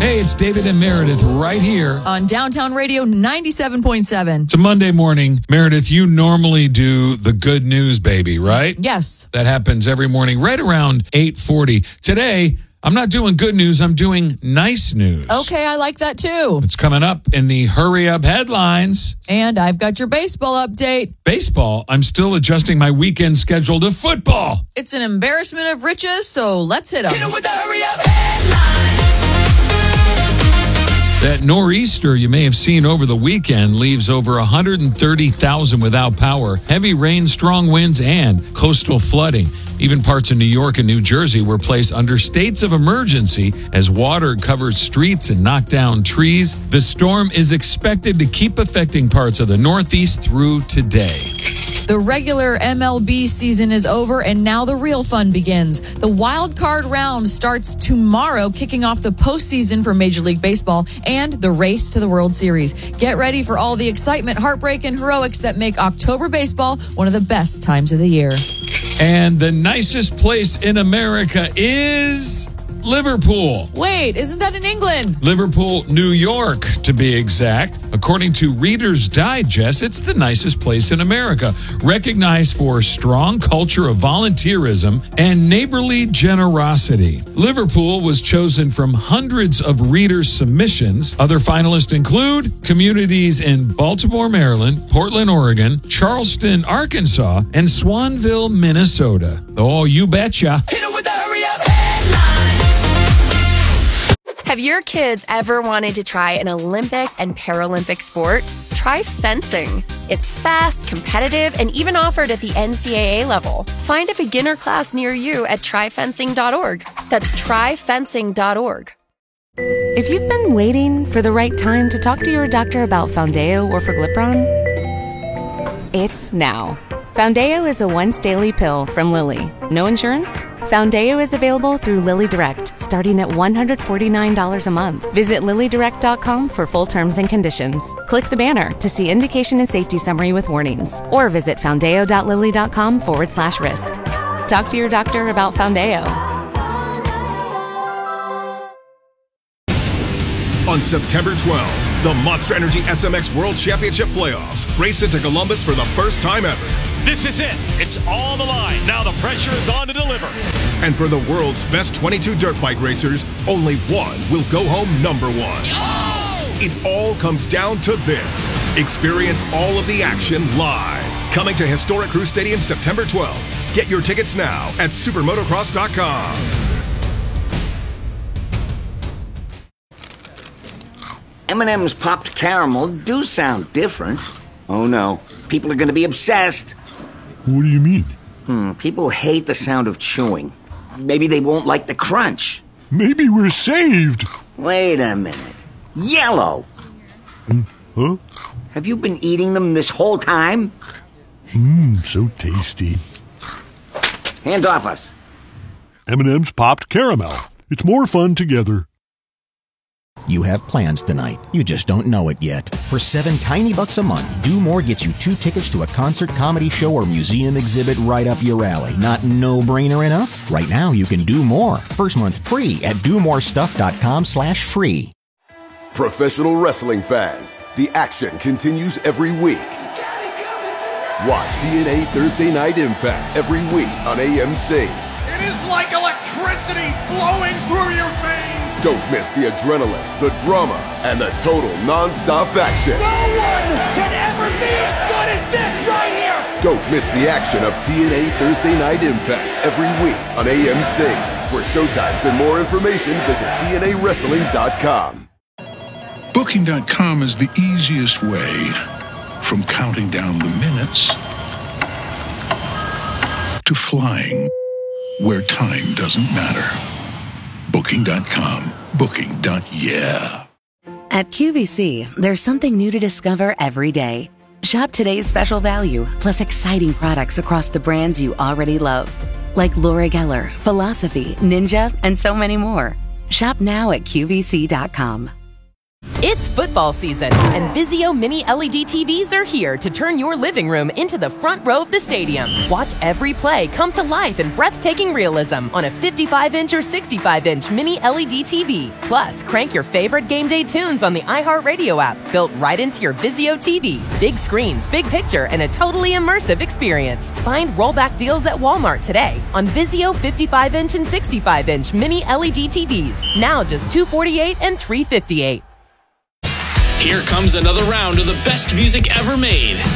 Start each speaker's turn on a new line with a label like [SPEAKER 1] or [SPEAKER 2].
[SPEAKER 1] Hey, it's David and Meredith right here
[SPEAKER 2] on Downtown Radio 97.7.
[SPEAKER 1] It's a Monday morning. Meredith, you normally do the good news, baby, right?
[SPEAKER 2] Yes.
[SPEAKER 1] That happens every morning right around 8:40. Today, I'm not doing good news. I'm doing nice news.
[SPEAKER 2] Okay, I like that too.
[SPEAKER 1] It's coming up in the Hurry Up headlines.
[SPEAKER 2] And I've got your baseball update.
[SPEAKER 1] Baseball? I'm still adjusting my weekend schedule to football.
[SPEAKER 2] It's an embarrassment of riches, so let's hit them.
[SPEAKER 3] Hit 'em with the Hurry Up headlines.
[SPEAKER 1] That nor'easter you may have seen over the weekend leaves over 130,000 without power. Heavy rain, strong winds, and coastal flooding. Even parts of New York and New Jersey were placed under states of emergency as water covered streets and knocked down trees. The storm is expected to keep affecting parts of the Northeast through today.
[SPEAKER 2] The regular MLB season is over, and now the real fun begins. The wild card round starts tomorrow, kicking off the postseason for Major League Baseball and the race to the World Series. Get ready for all the excitement, heartbreak, and heroics that make October baseball one of the best times of the year.
[SPEAKER 1] And the nicest place in America is Liverpool.
[SPEAKER 2] Wait, isn't that in England?
[SPEAKER 1] Liverpool, New York, to be exact. According to Reader's Digest, it's the nicest place in America, recognized for a strong culture of volunteerism and neighborly generosity. Liverpool was chosen from hundreds of readers' submissions. Other finalists include communities in Baltimore, Maryland, Portland, Oregon, Charleston, Arkansas, and Swanville, Minnesota. Oh, you betcha.
[SPEAKER 3] Hit 'em with the Hurry Up headlines.
[SPEAKER 4] Have your kids ever wanted to try an Olympic and Paralympic sport? Try fencing. It's fast, competitive, and even offered at the NCAA level. Find a beginner class near you at tryfencing.org. That's tryfencing.org.
[SPEAKER 5] If you've been waiting for the right time to talk to your doctor about Foundeo or Forglipron, it's now. Foundeo is a once-daily pill from Lilly. No insurance? Foundeo is available through Lilly Direct, starting at $149 a month. Visit LillyDirect.com for full terms and conditions. Click the banner to see indication and safety summary with warnings, or visit foundeo.lilly.com/risk. Talk to your doctor about Foundeo.
[SPEAKER 6] On September 12th, the Monster Energy SMX World Championship Playoffs race into Columbus for the first time ever.
[SPEAKER 7] This is it. It's on the line. Now the pressure is on to deliver.
[SPEAKER 6] And for the world's best 22 dirt bike racers, only one will go home number one.
[SPEAKER 3] Oh!
[SPEAKER 6] It all comes down to this. Experience all of the action live. Coming to Historic Crew Stadium September 12th. Get your tickets now at supermotocross.com.
[SPEAKER 8] M&M's popped caramel do sound different. Oh no, people are going to be obsessed.
[SPEAKER 9] What do you mean?
[SPEAKER 8] People hate the sound of chewing. Maybe they won't like the crunch.
[SPEAKER 9] Maybe we're saved.
[SPEAKER 8] Wait a minute. Yellow!
[SPEAKER 9] Huh?
[SPEAKER 8] Have you been eating them this whole time?
[SPEAKER 9] So tasty.
[SPEAKER 8] Hands off us.
[SPEAKER 9] M&M's popped caramel. It's more fun together.
[SPEAKER 10] You have plans tonight. You just don't know it yet. For $7 tiny bucks a month, Do More gets you 2 tickets to a concert, comedy show, or museum exhibit right up your alley. Not no-brainer enough? Right now, you can do more. First month free at domorestuff.com/free.
[SPEAKER 11] Professional wrestling fans, the action continues every week. Watch TNA Thursday Night Impact every week on AMC.
[SPEAKER 12] It is like electricity flowing through your veins.
[SPEAKER 11] Don't miss the adrenaline, the drama, and the total non-stop action.
[SPEAKER 12] No one can ever be as good as this right here.
[SPEAKER 11] Don't miss the action of TNA Thursday Night Impact every week on AMC. For showtimes and more information, visit TNAWrestling.com.
[SPEAKER 13] Booking.com is the easiest way from counting down the minutes to flying where time doesn't matter. Booking.com. Booking.yeah.
[SPEAKER 14] At QVC, there's something new to discover every day. Shop today's special value, plus exciting products across the brands you already love. Like Laura Geller, Philosophy, Ninja, and so many more. Shop now at QVC.com.
[SPEAKER 15] It's football season, and Vizio Mini LED TVs are here to turn your living room into the front row of the stadium. Watch every play come to life in breathtaking realism on a 55-inch or 65-inch Mini LED TV. Plus, crank your favorite game day tunes on the iHeartRadio app, built right into your Vizio TV. Big screens, big picture, and a totally immersive experience. Find rollback deals at Walmart today on Vizio 55-inch and 65-inch Mini LED TVs. Now just $248 and $358.
[SPEAKER 16] Here comes another round of the best music ever made.